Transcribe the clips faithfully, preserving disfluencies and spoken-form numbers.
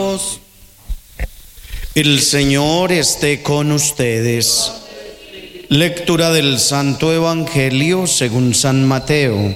Dios. El Señor esté con ustedes. Lectura del Santo Evangelio según San Mateo.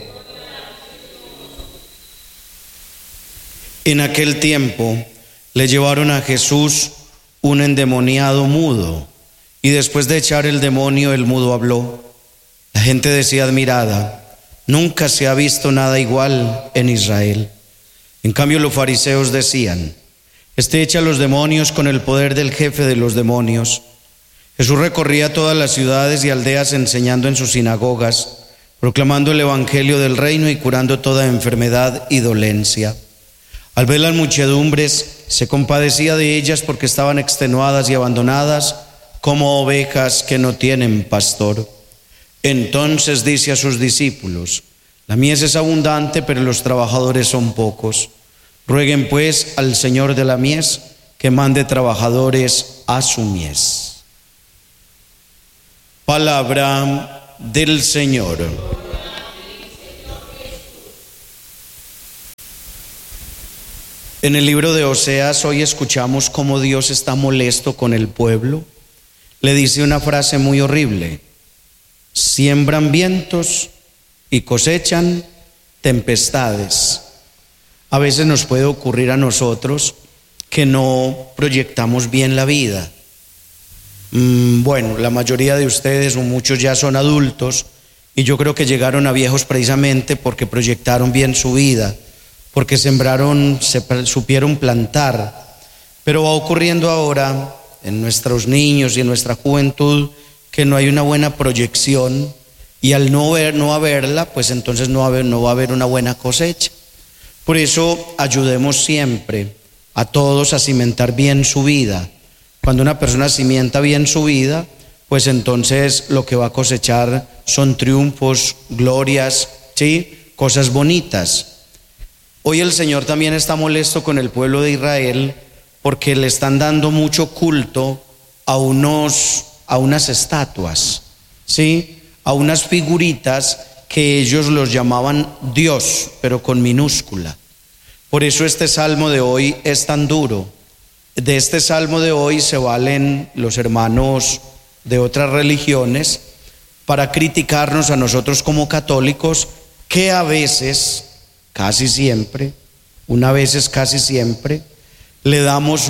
En aquel tiempo le llevaron a Jesús un endemoniado mudo, y después de echar el demonio, el mudo habló. La gente decía admirada: nunca se ha visto nada igual en Israel. En cambio, los fariseos decían: este echa los demonios con el poder del jefe de los demonios. Jesús recorría todas las ciudades y aldeas enseñando en sus sinagogas, proclamando el evangelio del reino y curando toda enfermedad y dolencia. Al ver las muchedumbres, se compadecía de ellas porque estaban extenuadas y abandonadas como ovejas que no tienen pastor. Entonces dice a sus discípulos: la mies es abundante, pero los trabajadores son pocos. Rueguen pues al Señor de la mies que mande trabajadores a su mies. Palabra del Señor. En el libro de Oseas hoy escuchamos cómo Dios está molesto con el pueblo. Le dice una frase muy horrible: siembran vientos y cosechan tempestades. A veces nos puede ocurrir a nosotros que no proyectamos bien la vida. Mm, bueno, la mayoría de ustedes o muchos ya son adultos, y yo creo que llegaron a viejos precisamente porque proyectaron bien su vida, porque sembraron, se supieron plantar. Pero va ocurriendo ahora en nuestros niños y en nuestra juventud que no hay una buena proyección, y al no ver, no haberla, pues entonces no va a haber, no va a haber una buena cosecha. Por eso ayudemos siempre a todos a cimentar bien su vida. Cuando una persona cimienta bien su vida, pues entonces lo que va a cosechar son triunfos, glorias, ¿sí? Cosas bonitas. Hoy el Señor también está molesto con el pueblo de Israel porque le están dando mucho culto a unos, a unas estatuas, ¿sí? A unas figuritas que ellos los llamaban Dios, pero con minúscula. Por eso este salmo de hoy es tan duro. De este salmo de hoy se valen los hermanos de otras religiones para criticarnos a nosotros como católicos, que a veces, casi siempre, una vez es casi siempre, le damos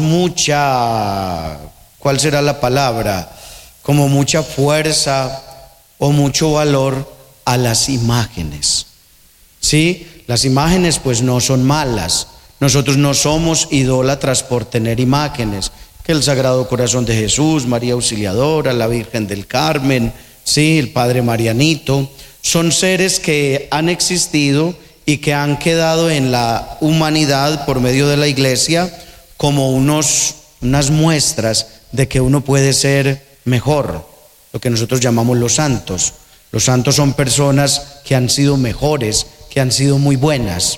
mucha, ¿cuál será la palabra? Como mucha fuerza o mucho valor a las imágenes. ¿Sí? Las imágenes pues no son malas. Nosotros no somos idólatras por tener imágenes, que el Sagrado Corazón de Jesús, María Auxiliadora, la Virgen del Carmen, sí, el Padre Marianito, son seres que han existido y que han quedado en la humanidad por medio de la Iglesia como unos, unas muestras de que uno puede ser mejor, lo que nosotros llamamos los santos. Los santos son personas que han sido mejores, que han sido muy buenas,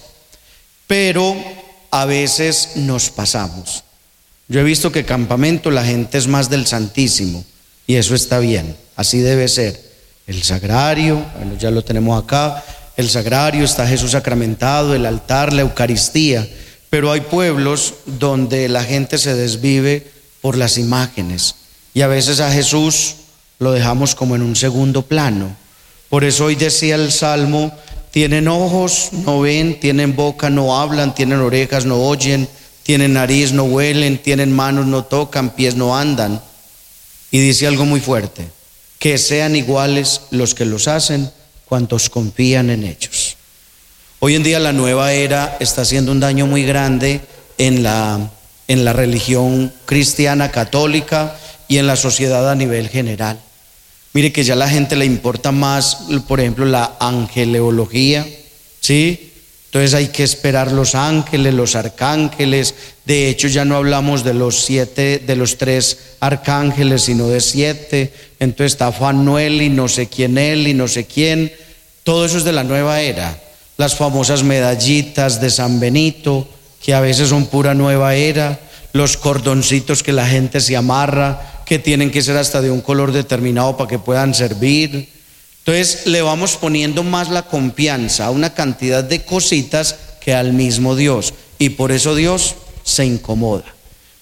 pero a veces nos pasamos. Yo he visto que campamento la gente es más del Santísimo, y eso está bien, así debe ser. El sagrario, bueno, ya lo tenemos acá, el sagrario, está Jesús sacramentado, el altar, la Eucaristía, pero hay pueblos donde la gente se desvive por las imágenes, y a veces a Jesús lo dejamos como en un segundo plano. Por eso hoy decía el Salmo: tienen ojos, no ven, tienen boca, no hablan, tienen orejas, no oyen, tienen nariz, no huelen, tienen manos, no tocan, pies, no andan. Y dice algo muy fuerte: que sean iguales los que los hacen, cuantos confían en ellos. Hoy en día la nueva era está haciendo un daño muy grande en la, en la religión cristiana católica y en la sociedad a nivel general. Mire que ya a la gente le importa más, por ejemplo, la angeleología, ¿sí? Entonces hay que esperar los ángeles, los arcángeles. De hecho, ya no hablamos de los siete, de los tres arcángeles, sino de siete. Entonces está Fanuel y no sé quién él y no sé quién. Todo eso es de la nueva era. Las famosas medallitas de San Benito, que a veces son pura nueva era. Los cordoncitos que la gente se amarra, que tienen que ser hasta de un color determinado para que puedan servir. Entonces le vamos poniendo más la confianza a una cantidad de cositas que al mismo Dios, y por eso Dios se incomoda.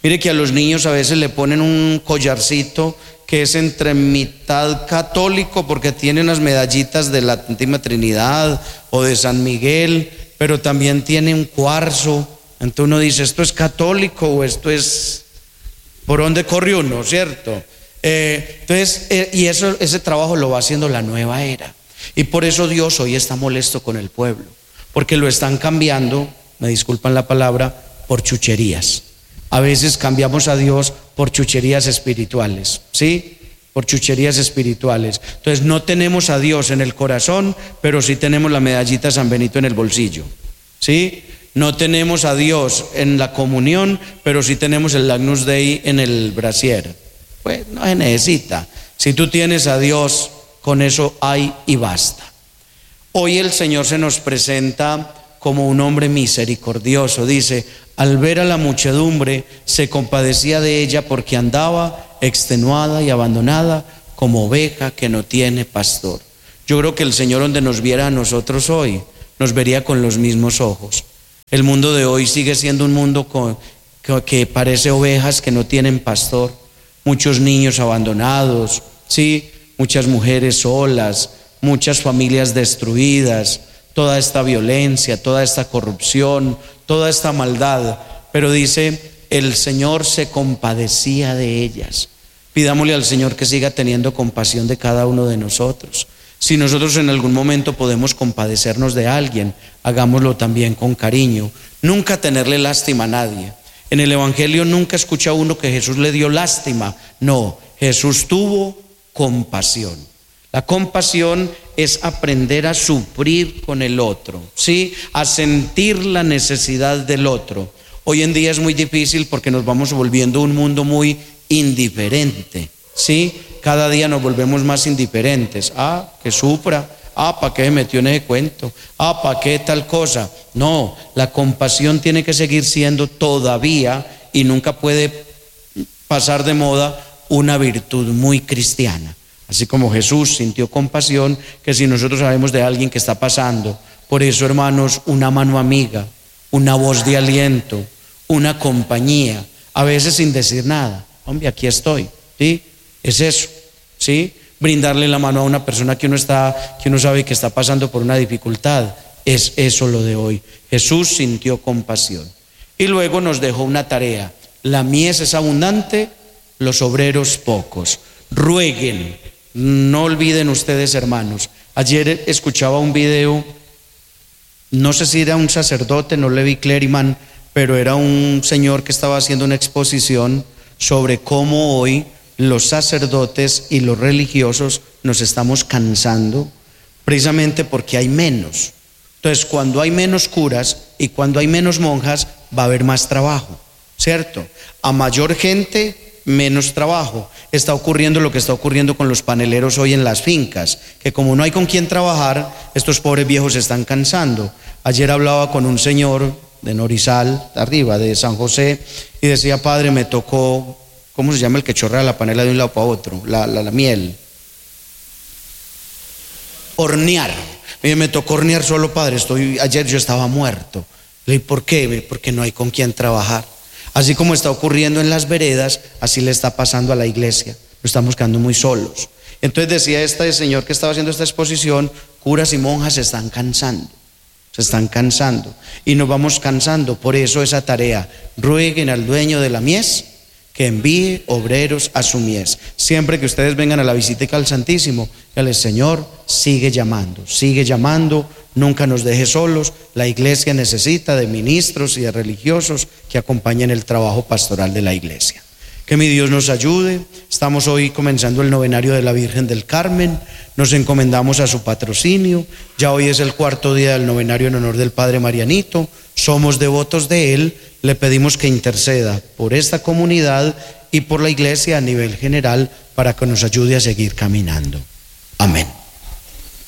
Mire que a los niños a veces le ponen un collarcito que es entre mitad católico porque tiene unas medallitas de la Santísima Trinidad o de San Miguel, pero también tiene un cuarzo. Entonces uno dice, ¿esto es católico o esto es por dónde corre uno, cierto? Eh, entonces, eh, y eso, ese trabajo lo va haciendo la nueva era. Y por eso Dios hoy está molesto con el pueblo, porque lo están cambiando, me disculpan la palabra, por chucherías. A veces cambiamos a Dios por chucherías espirituales, ¿sí? Por chucherías espirituales. Entonces no tenemos a Dios en el corazón, pero sí tenemos la medallita San Benito en el bolsillo, ¿sí? No tenemos a Dios en la comunión, pero sí tenemos el Agnus Dei en el brasier. Pues no se necesita. Si tú tienes a Dios, con eso hay y basta. Hoy el Señor se nos presenta como un hombre misericordioso. Dice, al ver a la muchedumbre, se compadecía de ella porque andaba extenuada y abandonada como oveja que no tiene pastor. Yo creo que el Señor, donde nos viera a nosotros hoy, nos vería con los mismos ojos. El mundo de hoy sigue siendo un mundo con, que, que parece ovejas que no tienen pastor. Muchos niños abandonados, sí, muchas mujeres solas, muchas familias destruidas, toda esta violencia, toda esta corrupción, toda esta maldad. Pero dice, el Señor se compadecía de ellas. Pidámosle al Señor que siga teniendo compasión de cada uno de nosotros. Si nosotros en algún momento podemos compadecernos de alguien, hagámoslo también con cariño. Nunca tenerle lástima a nadie. En el Evangelio nunca escucha uno que Jesús le dio lástima. No, Jesús tuvo compasión. La compasión es aprender a sufrir con el otro, ¿sí? A sentir la necesidad del otro. Hoy en día es muy difícil porque nos vamos volviendo un mundo muy indiferente, ¿sí? Cada día nos volvemos más indiferentes. Ah, que sufra. Ah, ¿para qué se metió en ese cuento? Ah, ¿para qué tal cosa? No, la compasión tiene que seguir siendo todavía, y nunca puede pasar de moda, una virtud muy cristiana. Así como Jesús sintió compasión, que si nosotros sabemos de alguien que está pasando, por eso, hermanos, una mano amiga, una voz de aliento, una compañía, a veces sin decir nada. Hombre, aquí estoy, ¿sí? Es eso, ¿sí? Brindarle la mano a una persona que uno está, que uno sabe que está pasando por una dificultad. Es eso lo de hoy. Jesús sintió compasión. Y luego nos dejó una tarea. La mies es abundante, los obreros pocos. Rueguen. No olviden ustedes, hermanos. Ayer escuchaba un video, no sé si era un sacerdote, no le vi clériman, pero era un señor que estaba haciendo una exposición sobre cómo hoy los sacerdotes y los religiosos nos estamos cansando precisamente porque hay menos. Entonces, cuando hay menos curas y cuando hay menos monjas, va a haber más trabajo, ¿cierto? A mayor gente, menos trabajo. Está ocurriendo lo que está ocurriendo con los paneleros hoy en las fincas, que como no hay con quién trabajar, estos pobres viejos se están cansando. Ayer hablaba con un señor de Norizal, arriba de San José, y decía, padre, me tocó, ¿cómo se llama el que chorrea la panela de un lado para otro? La, la, la miel. Hornear. Y me tocó hornear solo, padre. Estoy, ayer yo estaba muerto. Le dije, ¿por qué? Porque no hay con quién trabajar. Así como está ocurriendo en las veredas, así le está pasando a la iglesia. Nos estamos quedando muy solos. Entonces decía este señor que estaba haciendo esta exposición, curas y monjas se están cansando. Se están cansando. Y nos vamos cansando. Por eso esa tarea. Rueguen al dueño de la mies que envíe obreros a su mies. Siempre que ustedes vengan a la visita al Santísimo, el Señor sigue llamando, sigue llamando, nunca nos deje solos. La iglesia necesita de ministros y de religiosos que acompañen el trabajo pastoral de la iglesia. Que mi Dios nos ayude. Estamos hoy comenzando el novenario de la Virgen del Carmen, nos encomendamos a su patrocinio. Ya hoy es el cuarto día del novenario en honor del Padre Marianito, somos devotos de él. Le pedimos que interceda por esta comunidad y por la iglesia a nivel general para que nos ayude a seguir caminando. Amén.